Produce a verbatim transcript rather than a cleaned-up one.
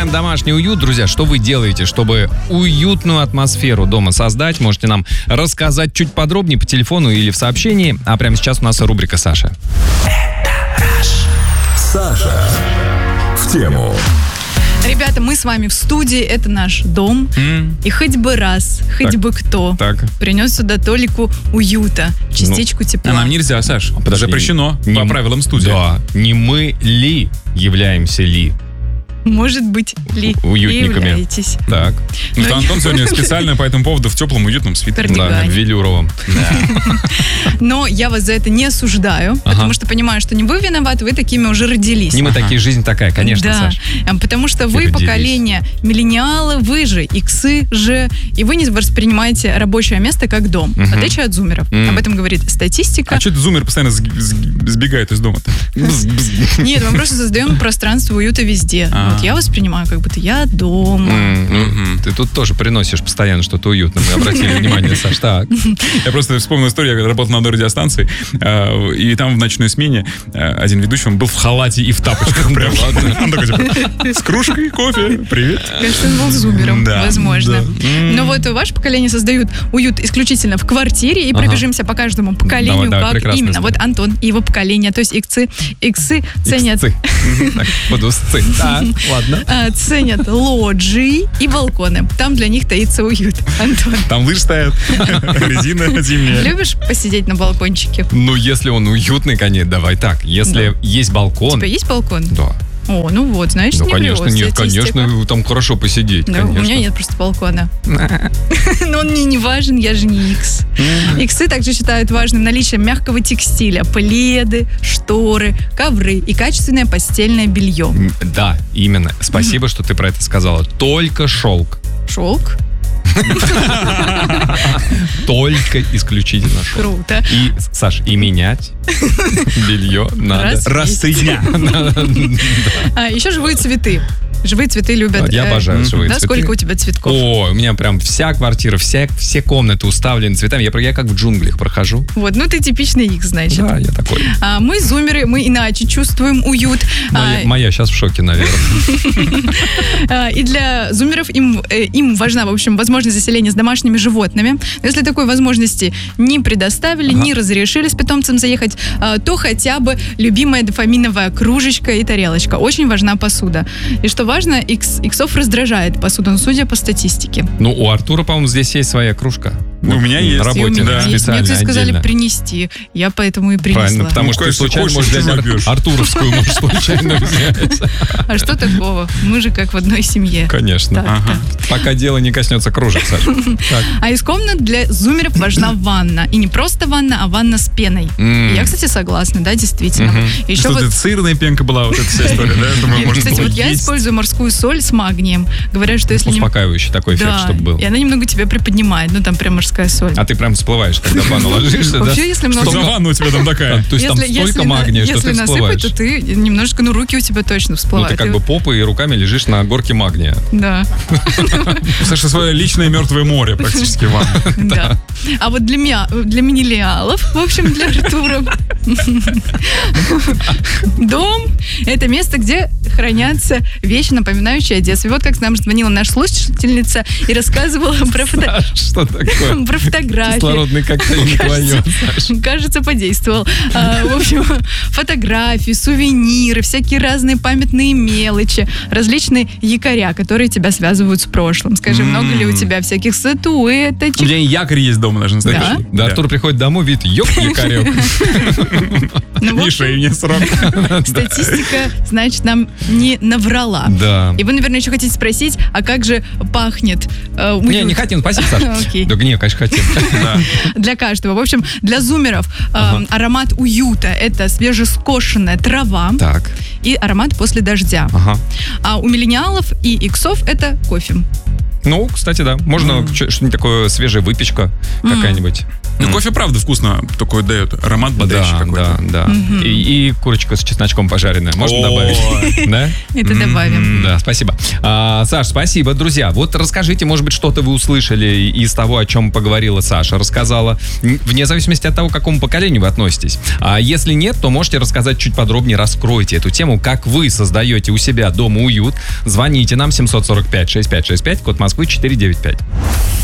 Создаем домашний уют. Друзья, что вы делаете, чтобы уютную атмосферу дома создать? Можете нам рассказать чуть подробнее по телефону или в сообщении. А прямо сейчас у нас рубрика «Саша». Саша в тему. Ребята, мы с вами в студии, это наш дом. Mm. И хоть бы раз, хоть так, бы кто так. принес сюда толику уюта, частичку ну, тепла. А нам нельзя, Саш. Подожди, запрещено не, по правилам студии. Да, не мы ли являемся ли? Может быть, ли уютниками. Являетесь. Так. Ну, что Антон сегодня специально по этому поводу в теплом уютном свитере. Да, в велюровом. Да. Но я вас за это не осуждаю, ага. потому что понимаю, что не вы виноваты, вы такими уже родились. Не мы ага. такие, жизнь такая, конечно, да. Саш. Потому что вы родились. Поколение миллениалы, вы же иксы же, и вы не воспринимаете рабочее место как дом, uh-huh. в отличие от зумеров. Uh-huh. Об этом говорит статистика. А что это зумер постоянно сбегает из дома-то? Нет, мы просто создаем пространство уюта везде. Вот я воспринимаю, как будто я дома. Mm-hmm. Ты тут тоже приносишь постоянно что-то уютное. Мы обратили внимание, Саш. Так. Я просто вспомнил историю, я работал на одной радиостанции, и там в ночной смене один ведущий, он был в халате и в тапочках. Прям. Он такой, типа, с кружкой кофе, привет. Конечно, он был зумером, возможно. Но вот ваше поколение создают уют исключительно в квартире, и пробежимся по каждому поколению, как именно. Вот Антон и его поколение, то есть иксы, иксы ценят... Подусцы. Да, ладно. Ценят лоджии и балконы. Там для них таится уют. Антон. Там лыж стоят, резина зимняя. Любишь посидеть на балкончике? Ну, если он уютный, конечно, давай так. Если да. есть балкон... У тебя есть балкон? Да. О, ну вот, значит, ну, не конечно, врет нет, статистика. Конечно, там хорошо посидеть, да, конечно. У меня нет просто балкона. Но он мне не важен, я же не икс. Иксы также считают важным наличие мягкого текстиля, пледы, шторы, ковры и качественное постельное белье. Да, именно. Спасибо, что ты про это сказала. Только шелк. Шелк? Только исключительно шелк. Круто. И, Саш, и менять белье надо раз в три дня. Еще живые цветы. Живые цветы любят. Я обожаю живые да, цветы. Сколько у тебя цветков? О, у меня прям вся квартира, вся, все комнаты уставлены цветами. Я, я как в джунглях прохожу. Вот, ну ты типичный икс, значит. Да, я такой. А, мы зумеры, мы иначе чувствуем уют. Моя, а, моя сейчас в шоке, наверное. И для зумеров им, им важна, в общем, возможность заселения с домашними животными. Если такой возможности не предоставили, ага. не разрешили с питомцем заехать, то хотя бы любимая дофаминовая кружечка и тарелочка. Очень важна посуда. И что важно, икс, иксов раздражает посуда, но судя по статистике. Ну, у Артура, по-моему, здесь есть своя кружка. Вот у меня есть. На работе, да. специально, мне сказали отдельно. Принести. Я поэтому и принесла. Правильно, потому что ты случайно можешь взять ар- Артуровскую, можешь случайно взять. А что такого? Мы же как в одной семье. Конечно. Так, ага. так. Пока дело не коснется кружек, Саша. А из комнат для зумеров важна ванна. И не просто ванна, а ванна с пеной. Mm. Я, кстати, согласна, да, действительно. Mm-hmm. Еще вот... сырная пенка была, вот эта вся история, да? Нет, кстати, вот я использую морскую соль с магнием. Говорят, что если... Успокаивающий такой эффект, чтобы был. И она немного тебя приподнимает. Ну, там прям морская соль. А ты прям всплываешь, когда в ванну ложишься, да? Вообще, если много... Что за ванна у тебя там такая? То есть там столько магния, что ты всплываешь. Если насыпать, то ты немножечко, ну, руки у тебя точно всплывают. Ну, ты как бы попой и руками лежишь на горке магния. Да. Саша, свое личное мертвое море практически ванна. Да. А вот для меня, для миллениалов, в общем, для Артура, дом — это место, где хранятся вещи, напоминающие о детстве. Вот как нам звонила наша слушательница и рассказывала про, фото... Что такое? про фотографии. Кислородный коктейль не твое, Саша. Кажется, подействовал. А, в общем, фотографии, сувениры, всякие разные памятные мелочи, различные якоря, которые тебя связывают с прошлым. Скажи, mm. много ли у тебя всяких статуэточек? У меня и якорь есть дома даже настоящий. Да? Да, Артур приходит домой, видит, ёп, якорек. Ни шеи, ни срок. Статистика, значит, нам не наврала. Да. И вы, наверное, еще хотите спросить, а как же пахнет э, уют? Не, не хотим, спасибо, Саша. Окей. Да не, конечно, хотим. Да. Для каждого. В общем, для зумеров э, ага. аромат уюта — это свежескошенная трава. Так. И аромат после дождя. Ага. А у миллениалов и иксов это кофе. Ну, кстати, да. Можно mm. что-нибудь такое, свежая выпечка mm. какая-нибудь. Ну, кофе, правда, вкусно такой дает. Аромат бодрящий Да, какой-то. да, да. И, и курочка с чесночком пожаренная. Можно О. добавить? Да? Это добавим. Да, спасибо. А, Саш, спасибо, друзья. Вот расскажите, может быть, что-то вы услышали из того, о чем поговорила Саша, рассказала, н- вне зависимости от того, к какому поколению вы относитесь. А если нет, то можете рассказать чуть подробнее, раскройте эту тему, как вы создаете у себя дома уют. Звоните нам семь сорок пять шестьдесят пять шестьдесят пять, код Москвы четыреста девяносто пять.